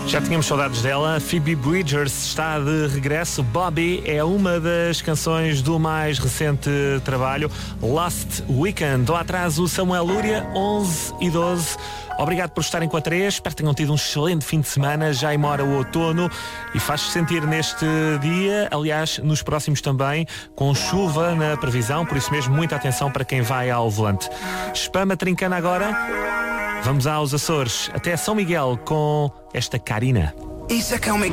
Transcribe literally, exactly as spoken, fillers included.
Já tínhamos saudades dela. Phoebe Bridgers está de regresso. Bobby é uma das canções do mais recente trabalho, Last Weekend. Lá atrás o Samuel Lúria, onze e doze. Obrigado por estarem com a três. Espero que tenham tido um excelente fim de semana. Já imora o outono e faz-se sentir neste dia, aliás, nos próximos também, com chuva na previsão. Por isso mesmo, muita atenção para quem vai ao volante. Spama trincana agora. Vamos aos Açores. Até São Miguel com esta Karina. Isso é que é uma